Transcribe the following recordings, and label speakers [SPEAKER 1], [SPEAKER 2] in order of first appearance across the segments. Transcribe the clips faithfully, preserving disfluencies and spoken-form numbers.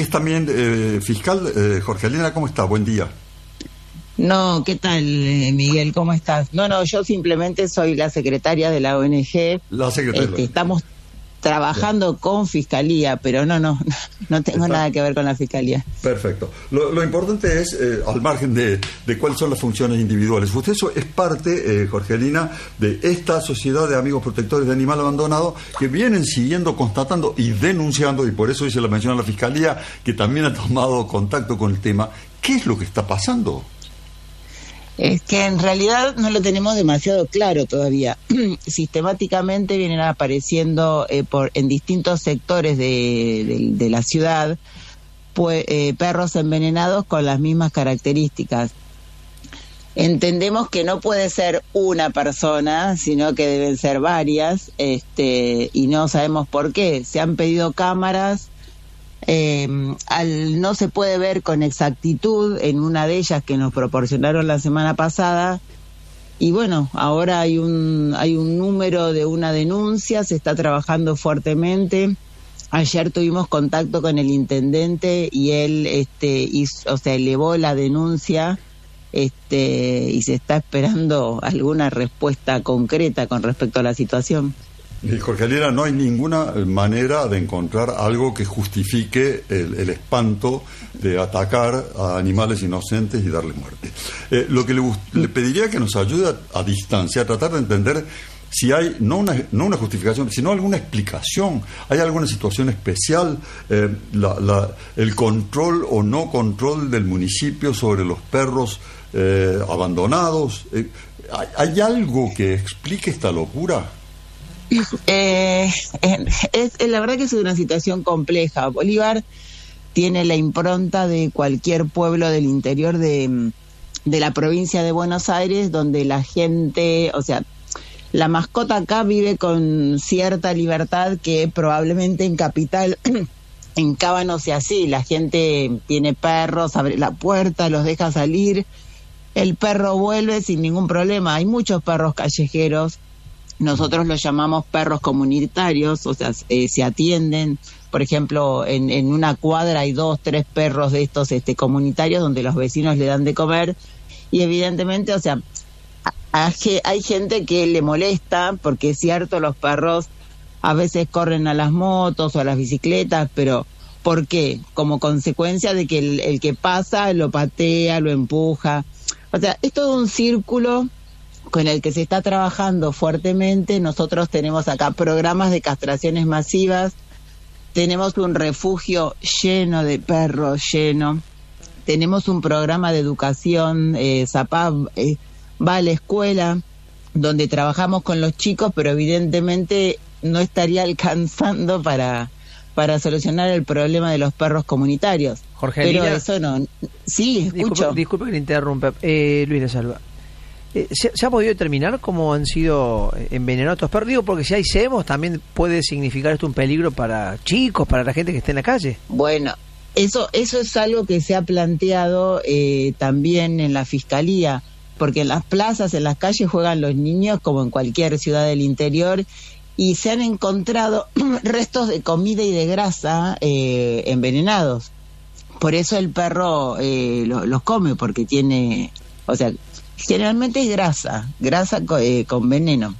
[SPEAKER 1] que es también eh, fiscal. eh, Jorgelina, ¿cómo está? Buen día.
[SPEAKER 2] No, ¿qué tal, eh, Miguel? ¿Cómo estás? No, no, yo simplemente soy la secretaria de la O N G.
[SPEAKER 1] La secretaria.
[SPEAKER 2] Este, estamos trabajando Bien. con Fiscalía, pero no, no, no tengo Está. nada que ver con la Fiscalía.
[SPEAKER 1] Perfecto. Lo, lo importante es, eh, al margen de, de cuáles son las funciones individuales, usted es parte, eh, Jorgelina, de esta sociedad de amigos protectores de animal abandonado que vienen siguiendo, constatando y denunciando, y por eso hice la mención a la Fiscalía, que también ha tomado contacto con el tema. ¿Qué es lo que está pasando?
[SPEAKER 2] Es que en realidad no lo tenemos demasiado claro todavía. Sistemáticamente vienen apareciendo eh, por en distintos sectores de, de, de la ciudad pues, eh, perros envenenados con las mismas características. Entendemos que no puede ser una persona, sino que deben ser varias, este, y no sabemos por qué. Se han pedido cámaras. Eh, al no se puede ver con exactitud en una de ellas que nos proporcionaron la semana pasada, y bueno, ahora hay un hay un número de una denuncia, se está trabajando fuertemente. Ayer tuvimos contacto con el intendente y él este hizo, o sea, elevó la denuncia, este y se está esperando alguna respuesta concreta con respecto a la situación.
[SPEAKER 1] Jorgelina, no hay ninguna manera de encontrar algo que justifique el, el espanto de atacar a animales inocentes y darles muerte. Eh, lo que le, le pediría que nos ayude a, a distancia, a tratar de entender si hay, no una, no una justificación, sino alguna explicación. ¿Hay alguna situación especial? Eh, la, la, el control o no control del municipio sobre los perros eh, abandonados. Eh, ¿hay, ¿Hay algo que explique esta locura?
[SPEAKER 2] Eh, es, es, la verdad que es una situación compleja. Bolívar tiene la impronta de cualquier pueblo del interior de, de la provincia de Buenos Aires, donde la gente, o sea, la mascota acá vive con cierta libertad que probablemente en Capital, en Cava no sea así. La gente tiene perros, abre la puerta, los deja salir, el perro vuelve sin ningún problema. Hay muchos perros callejeros. Nosotros los llamamos perros comunitarios, o sea, eh, se atienden. Por ejemplo, en, en una cuadra hay dos, tres perros de estos este, comunitarios donde los vecinos le dan de comer. Y evidentemente, o sea, hay, hay gente que le molesta, porque es cierto, los perros a veces corren a las motos o a las bicicletas, pero ¿por qué? Como consecuencia de que el, el que pasa lo patea, lo empuja. O sea, es todo un círculo con el que se está trabajando fuertemente. Nosotros tenemos acá programas de castraciones masivas, tenemos un refugio lleno de perros, lleno, tenemos un programa de educación, eh, Zapá eh, va a la escuela, donde trabajamos con los chicos, pero evidentemente no estaría alcanzando para, para solucionar el problema de los perros comunitarios.
[SPEAKER 3] Jorgelina,
[SPEAKER 2] pero eso no... Sí, escucho.
[SPEAKER 3] Disculpe, disculpe que le interrumpa. Eh, Luis de Salva. Eh, ¿se, ¿Se ha podido determinar cómo han sido envenenados estos perros? Digo, porque si hay cebos, también puede significar esto un peligro para chicos, para la gente que esté en la calle.
[SPEAKER 2] Bueno, eso eso es algo que se ha planteado eh, también en la Fiscalía, porque en las plazas, en las calles juegan los niños como en cualquier ciudad del interior, y se han encontrado restos de comida y de grasa eh, envenenados. Por eso el perro eh, lo, los come, porque tiene, o sea, generalmente es grasa, grasa co- eh, con veneno.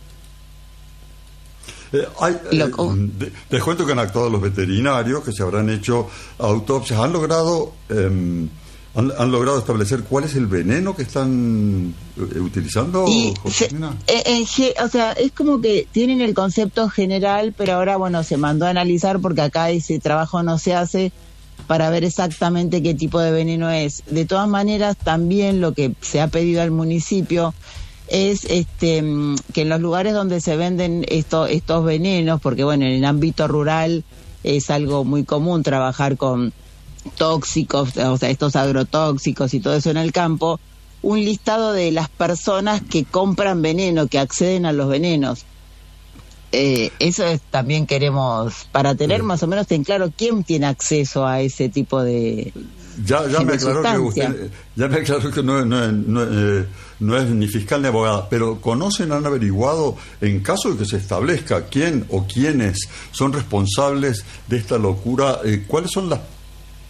[SPEAKER 1] Eh, hay, eh, de, les cuento que han actuado los veterinarios, que se habrán hecho autopsias, han logrado eh, han, han logrado establecer cuál es el veneno que están eh, utilizando.
[SPEAKER 2] Y se, eh, eh, o sea, es como que tienen el concepto general, pero ahora bueno, se mandó a analizar, porque acá ese trabajo no se hace, para ver exactamente qué tipo de veneno es. De todas maneras, también lo que se ha pedido al municipio es este que en los lugares donde se venden esto, estos venenos, porque bueno, en el ámbito rural es algo muy común trabajar con tóxicos, o sea, estos agrotóxicos y todo eso en el campo, un listado de las personas que compran veneno, que acceden a los venenos. Eh, eso es, también queremos, para tener más o menos en claro quién tiene acceso a ese tipo de
[SPEAKER 1] ya ya
[SPEAKER 2] de
[SPEAKER 1] me aclaró que usted, ya me aclaró que no, no, no, eh, no es ni fiscal ni abogada, pero ¿conocen, han averiguado, en caso de que se establezca quién o quiénes son responsables de esta locura, eh, cuáles son las